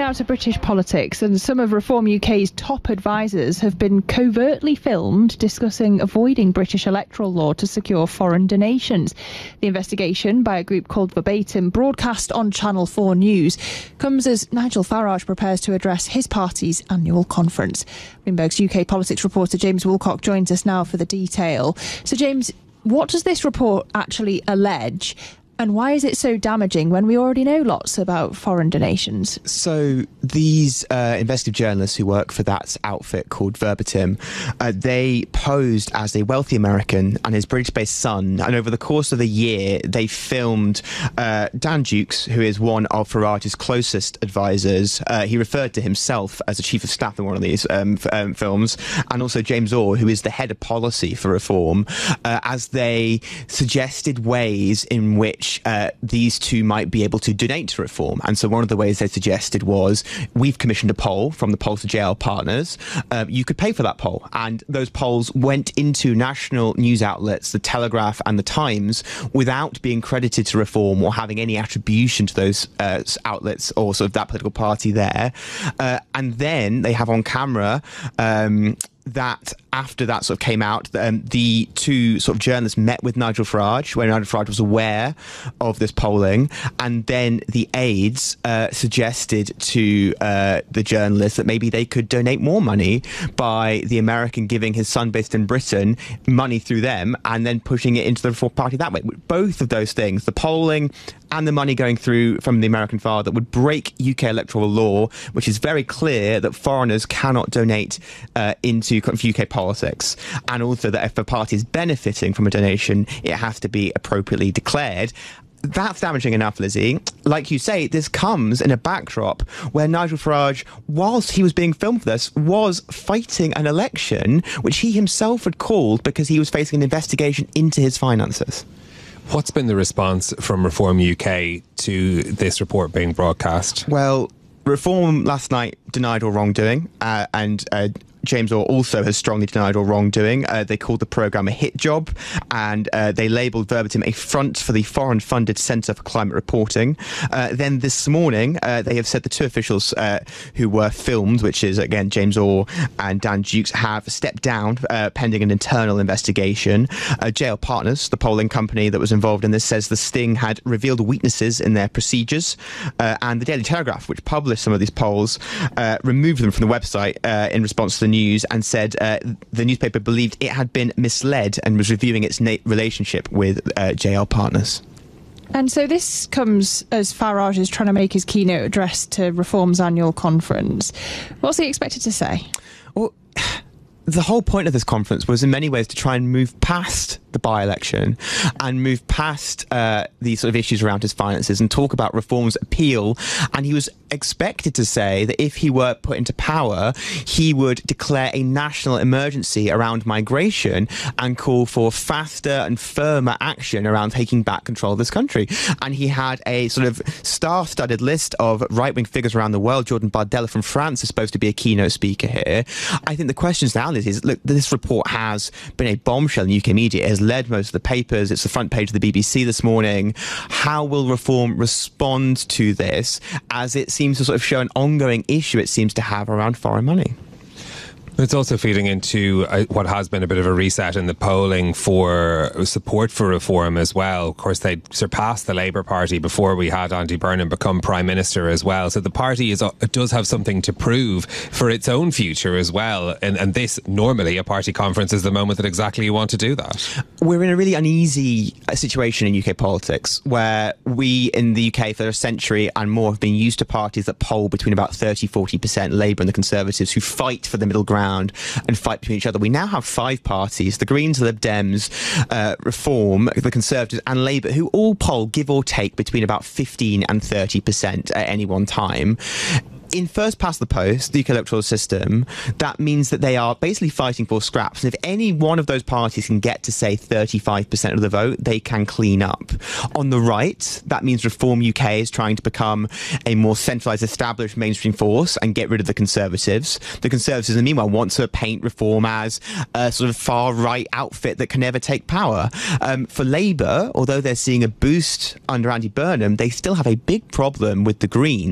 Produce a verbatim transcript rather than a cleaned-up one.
out of British politics, and some of Reform U K's top advisers have been covertly filmed discussing avoiding British electoral law to secure foreign donations. The investigation by a group called Verbatim, broadcast on Channel four News, comes as Nigel Farage prepares to address his party's annual conference. Bloomberg's U K politics reporter James Woolcock joins us now for the detail. So, James, what does this report actually allege? And why is it so damaging when we already know lots about foreign donations? So these uh, investigative journalists who work for that outfit called Verbatim, uh, they posed as a wealthy American and his British-based son. And over the course of the year, they filmed uh, Dan Dukes, who is one of Farage's closest advisors. Uh, he referred to himself as a chief of staff in one of these um, f- um, films. And also James Orr, who is the head of policy for Reform, uh, as they suggested ways in which Uh, these two might be able to donate to Reform. And so one of the ways they suggested was, we've commissioned a poll from the Polls to J L partners. Uh, you could pay for that poll. And those polls went into national news outlets, the Telegraph and the Times, without being credited to Reform or having any attribution to those uh, outlets or sort of that political party there. Uh, and then they have on camera um, that after that sort of came out, um, the two sort of journalists met with Nigel Farage, where Nigel Farage was aware of this polling, and then the aides uh, suggested to uh, the journalists that maybe they could donate more money by the American giving his son based in Britain money through them and then pushing it into the Reform Party that way. Both of those things, the polling and the money going through from the American father, would break U K electoral law, which is very clear that foreigners cannot donate uh, into U K politics, and also that if a party is benefiting from a donation, it has to be appropriately declared. That's damaging enough, Lizzie. Like you say, this comes in a backdrop where Nigel Farage, whilst he was being filmed for this, was fighting an election which he himself had called because he was facing an investigation into his finances. What's been the response from Reform U K to this report being broadcast? Well, Reform last night denied all wrongdoing, uh, and uh, James Orr also has strongly denied all wrongdoing. Uh, they called the programme a hit job, and uh, they labelled Verbatim a front for the foreign-funded Centre for Climate Reporting. Uh, then this morning, uh, they have said the two officials uh, who were filmed, which is, again, James Orr and Dan Dukes, have stepped down uh, pending an internal investigation. Uh, J L Partners, the polling company that was involved in this, says the sting had revealed weaknesses in their procedures. Uh, and the Daily Telegraph, which published some of these polls, uh, removed them from the website uh, in response to the news, and said uh, the newspaper believed it had been misled and was reviewing its na- relationship with uh, J L Partners. And so this comes as Farage is trying to make his keynote address to Reform's annual conference. What's he expected to say? Well, the whole point of this conference was in many ways to try and move past the by-election and move past uh, these sort of issues around his finances and talk about Reform's appeal. And he was expected to say that if he were put into power, he would declare a national emergency around migration and call for faster and firmer action around taking back control of this country. And he had a sort of star-studded list of right-wing figures around the world. Jordan Bardella from France is supposed to be a keynote speaker here. I think the questions now is, look, this report has been a bombshell in U K media. It has led most of the papers. It's the front page of the B B C this morning. How will Reform respond to this, as it seems to sort of show an ongoing issue it seems to have around foreign money? It's also feeding into uh, what has been a bit of a reset in the polling for support for Reform as well. Of course, they surpassed the Labour Party before we had Andy Burnham become Prime Minister as well. So the party is, uh, does have something to prove for its own future as well. And, and this, normally, a party conference is the moment that exactly you want to do that. We're in a really uneasy situation in U K politics where we in the U K for a century and more have been used to parties that poll between about thirty, forty percent, Labour and the Conservatives, who fight for the middle ground and fight between each other. We now have five parties, the Greens, the Lib Dems, uh, Reform, the Conservatives and Labour, who all poll, give or take, between about fifteen and thirty percent at any one time. In first past the post, the U K electoral system, that means that they are basically fighting for scraps. And if any one of those parties can get to, say, thirty-five percent of the vote, they can clean up. On the right, that means Reform U K is trying to become a more centralised, established mainstream force and get rid of the Conservatives. The Conservatives, meanwhile, want to paint Reform as a sort of far-right outfit that can never take power. Um, for Labour, although they're seeing a boost under Andy Burnham, they still have a big problem with the Greens.